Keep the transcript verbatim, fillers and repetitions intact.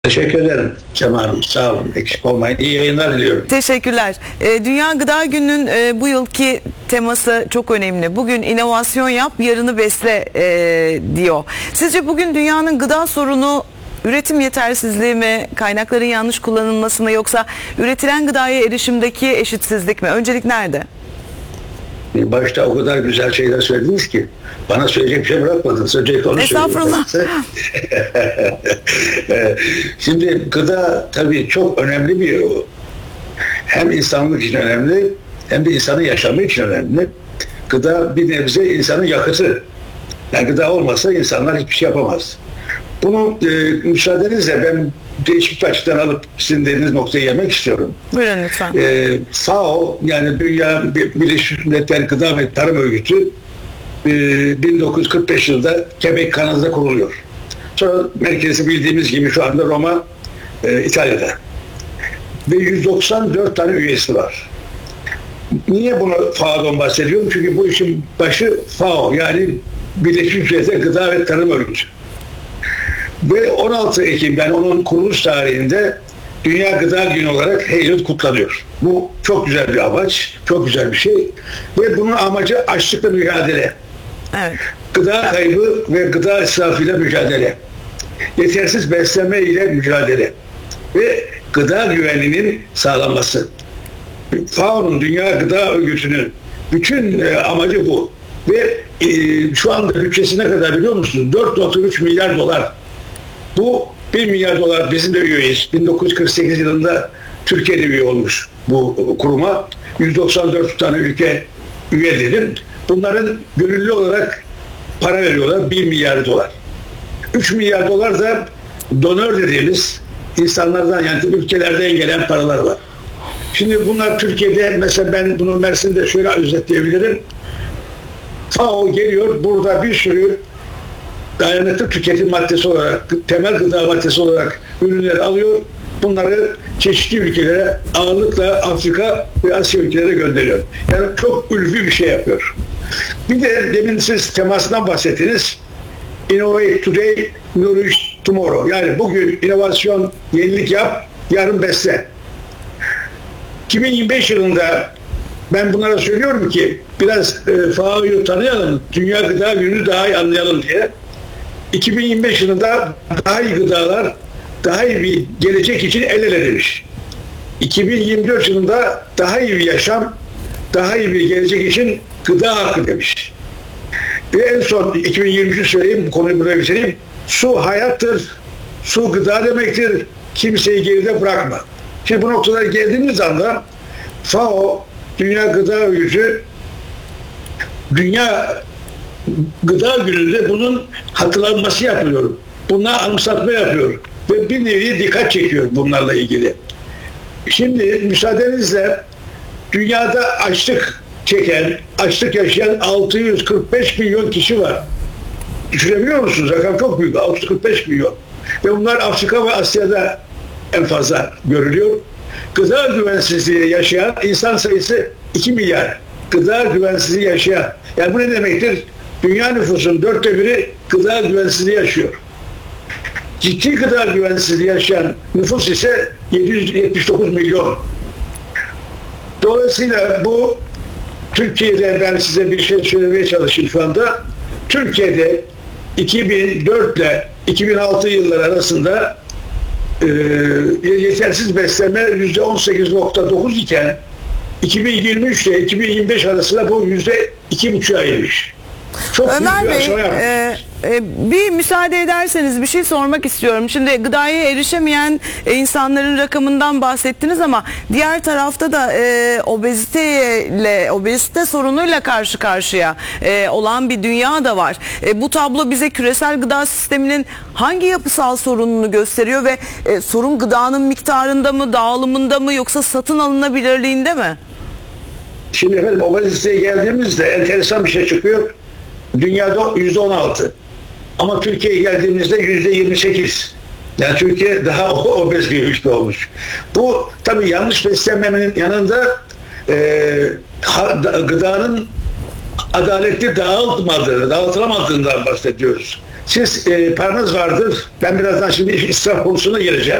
Teşekkür ederim Cemal Hanım. Sağ olun. Eksik olmayın. İyi yayınlar diliyorum. Teşekkürler. E, Dünya Gıda Günü'nün e, bu yılki teması çok önemli. Bugün inovasyon yap, yarını besle e, diyor. Sizce bugün dünyanın gıda sorunu üretim yetersizliği mi, kaynakların yanlış kullanılması mı, yoksa üretilen gıdaya erişimdeki eşitsizlik mi? Öncelik nerede? Başta o kadar güzel şeyler söylediniz ki bana söyleyecek bir şey bırakmadınız. Öncelikle onu Estağfurullah. Şimdi gıda tabii çok önemli bir, hem insanlık için önemli hem de insanın yaşamı için önemli. Gıda bir nebze insanın yakıtı. Yani gıda olmasa insanlar hiçbir şey yapamaz. Bunu e, müsaadenizle ben değişik bir açıdan alıp sizin dediğiniz noktayı yemek istiyorum. Buyurun lütfen. E, F A O, yani Dünya Birleşmiş Milletler Gıda ve Tarım Örgütü e, bin dokuz yüz kırk beş yılında Quebec, Kanada'da kuruluyor. Sonra merkezi bildiğimiz gibi şu anda Roma, e, İtalya'da. Ve yüz doksan dört tane üyesi var. Niye bunu F A O'dan bahsediyorum? Çünkü bu işin başı F A O, yani Birleşmiş Milletler Gıda ve Tarım Örgütü. Ve on altı Ekim, yani onun kuruluş tarihinde Dünya Gıda Günü olarak her yıl kutlanıyor. Bu çok güzel bir amaç, çok güzel bir şey. Ve bunun amacı açlıkla mücadele. Evet. Gıda kaybı ve gıda israfıyla mücadele. Yetersiz beslenme ile mücadele. Ve gıda güvenliğinin sağlanması. F A O'nun, Dünya Gıda Örgütü'nün bütün e, amacı bu. Ve e, şu anda bütçesi ne kadar biliyor musunuz? dört nokta üç milyar dolar. Bu bir milyar dolar, bizim de üyeyiz. bin dokuz yüz kırk sekiz yılında Türkiye'de üye olmuş bu kuruma. yüz doksan dört tane ülke üye dedim. Bunların gönüllü olarak para veriyorlar, bir milyar dolar. üç milyar dolar da donör dediğimiz insanlardan, yani ülkelerden gelen paralar var. Şimdi bunlar Türkiye'de, mesela ben bunu Mersin'de şöyle özetleyebilirim. F A O geliyor, burada bir sürü dayanıklı tüketim maddesi olarak, temel gıda maddesi olarak ürünleri alıyor. Bunları çeşitli ülkelere, ağırlıkla Afrika ve Asya ülkelere gönderiyor. Yani çok ülvi bir şey yapıyor. Bir de demin siz temasından bahsettiniz. Innovate today, nourish tomorrow. Yani bugün inovasyon, yenilik yap, yarın besle. iki bin yirmi beş yılında ben bunlara söylüyorum ki biraz e, F A O'yu tanıyalım, Dünya Gıda Günü'nü daha iyi anlayalım diye. iki bin yirmi beş yılında daha iyi gıdalar, daha iyi bir gelecek için el ele demiş. iki bin yirmi dört yılında daha iyi bir yaşam, daha iyi bir gelecek için gıda hakkı demiş. Ve en son iki bin yirmi üç söyleyeyim, bu konuyu buraya bitireyim. Su hayattır, su gıda demektir, kimseyi geride bırakma. Şimdi bu noktalara geldiğimiz anda F A O, Dünya Gıda Örgütü, Dünya Gıda Günü'nde bunun hatırlanması yapıyor. Bunlar anımsatma yapıyor. Ve bir nevi dikkat çekiyor bunlarla ilgili. Şimdi müsaadenizle dünyada açlık çeken, açlık yaşayan altı yüz kırk beş milyon kişi var. Düşünebiliyor musunuz? Rakam çok büyük. altı yüz kırk beş milyon. Ve bunlar Afrika ve Asya'da en fazla görülüyor. Gıda güvensizliği yaşayan insan sayısı iki milyar. Gıda güvensizliği yaşayan. Yani bu ne demektir? Dünya nüfusunun dörtte biri gıda güvensizliği yaşıyor. Ciddi gıda güvensizliği yaşayan nüfus ise yedi yüz yetmiş dokuz milyon. Dolayısıyla bu Türkiye'de, ben size bir şey söylemeye çalışayım şu anda. Türkiye'de iki bin dört ile iki bin altı yıllar arasında e, yetersiz beslenme yüzde on sekiz nokta dokuz iken iki bin yirmi üç ile iki bin yirmi beş arasında bu yüzde iki buçuğa inmiş. Çok Ömer Bey, e, e, bir müsaade ederseniz bir şey sormak istiyorum. Şimdi gıdaya erişemeyen e, insanların rakamından bahsettiniz ama diğer tarafta da e, obeziteyle, obezite sorunuyla karşı karşıya e, olan bir dünya da var. E, bu tablo bize küresel gıda sisteminin hangi yapısal sorununu gösteriyor ve e, sorun gıdanın miktarında mı, dağılımında mı, yoksa satın alınabilirliğinde mi? Şimdi efendim, obeziteye geldiğimizde enteresan bir şey çıkıyor. Dünyada yüzde on altı. Ama Türkiye'ye geldiğimizde yüzde yirmi sekiz. Yani Türkiye daha obez bir ülke olmuş. Bu tabii yanlış beslenmenin yanında e, gıdanın adaletli dağıtmadığını, dağıtılamadığından bahsediyoruz. Siz e, paranız vardır. Ben birazdan şimdi israf konusuna gireceğim.